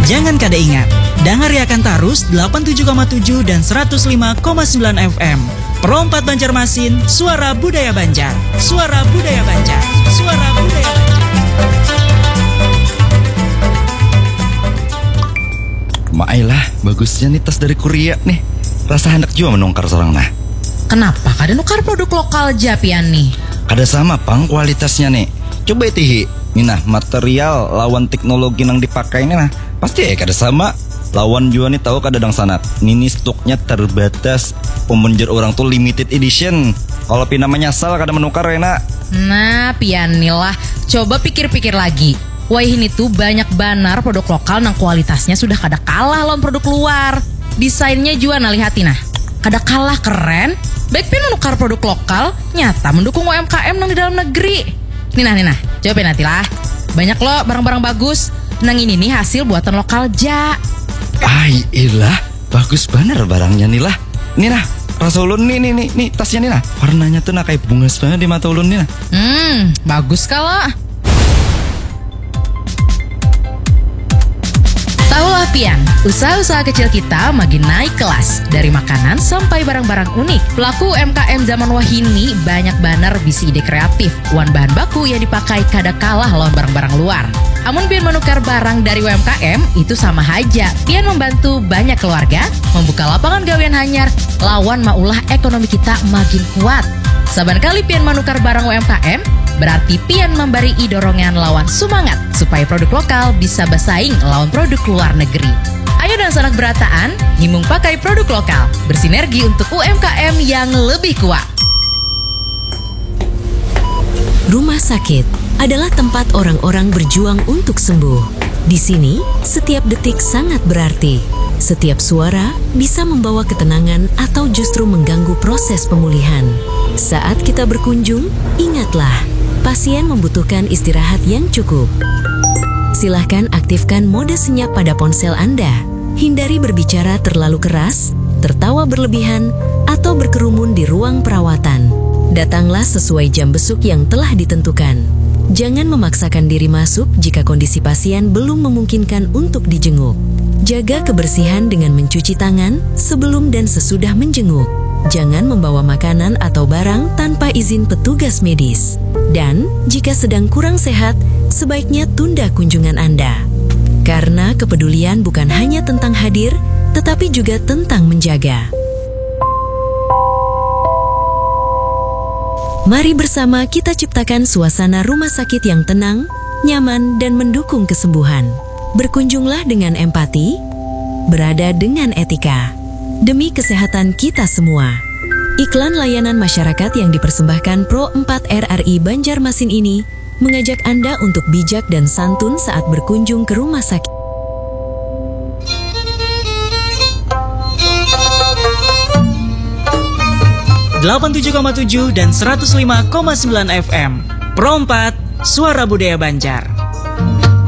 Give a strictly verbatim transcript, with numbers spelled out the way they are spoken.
Jangan kada ingat, dengar akan tarus delapan puluh tujuh koma tujuh dan seratus lima koma sembilan F M. Pro empat Banjarmasin, suara budaya Banjar. Suara budaya Banjar. Suara budaya Banjar. Maailah, bagusnya nih tas dari Korea nih. Rasa hendak juga menungkar seorang nah. Kenapa kada nukar produk lokal Japian nih? Kada sama pang kualitasnya nih. Coba itihi, nih nah material lawan teknologi yang dipakai ini nah. Pasti ya kada sama. Lawan juga nih tahu kada dang sanat. Ini stoknya terbatas. Pemenjer orang tuh limited edition. Kalau pina menyasal kada menukar ya nak. Nah pianilah, coba pikir-pikir lagi. Wah ini tuh banyak banar produk lokal nang kualitasnya sudah kada kalah lawan produk luar. Desainnya juga nah lihati nah. Kada kalah keren. Baik pin menukar produk lokal, nyata mendukung U M K M nang di dalam negeri. Nih nah nih nah, coba nanti lah. Banyak loh barang-barang bagus. Nang ini nih hasil buatan lokal ja. Ay ilah, bagus bener barangnya nih lah. Nih nah, rasa ulun nih nih nih nih tasnya nih nah. Warnanya tuh nah kayak bungas banget di mata ulun nih nah. Hmm, bagus kala. Tahulah pian, usaha-usaha kecil kita makin naik kelas. Dari makanan sampai barang-barang unik. Pelaku U M K M zaman wahini banyak banar bisi ide kreatif. Wan bahan baku yang dipakai kada kalah lawan barang-barang luar. Amun pian menukar barang dari U M K M itu sama aja. Pian membantu banyak keluarga, membuka lapangan gawean hanyar, lawan maulah ekonomi kita makin kuat. Saban kali pian menukar barang U M K M, berarti pian memberi dorongan lawan semangat supaya produk lokal bisa bersaing lawan produk luar negeri. Ayo dan sanak berataan, himung pakai produk lokal, bersinergi untuk U M K M yang lebih kuat. Rumah sakit adalah tempat orang-orang berjuang untuk sembuh. Di sini, setiap detik sangat berarti. Setiap suara bisa membawa ketenangan atau justru mengganggu proses pemulihan. Saat kita berkunjung, ingatlah, pasien membutuhkan istirahat yang cukup. Silahkan aktifkan mode senyap pada ponsel Anda. Hindari berbicara terlalu keras, tertawa berlebihan, atau berkerumun di ruang perawatan. Datanglah sesuai jam besuk yang telah ditentukan. Jangan memaksakan diri masuk jika kondisi pasien belum memungkinkan untuk dijenguk. Jaga kebersihan dengan mencuci tangan sebelum dan sesudah menjenguk. Jangan membawa makanan atau barang tanpa izin petugas medis. Dan jika sedang kurang sehat, sebaiknya tunda kunjungan Anda. Karena kepedulian bukan hanya tentang hadir, tetapi juga tentang menjaga. Mari bersama kita ciptakan suasana rumah sakit yang tenang, nyaman, dan mendukung kesembuhan. Berkunjunglah dengan empati, berada dengan etika. Demi kesehatan kita semua. Iklan layanan masyarakat yang dipersembahkan Pro empat R R I Banjarmasin ini mengajak Anda untuk bijak dan santun saat berkunjung ke rumah sakit. delapan puluh tujuh koma tujuh dan seratus lima koma sembilan F M. Pro empat, suara budaya Banjar.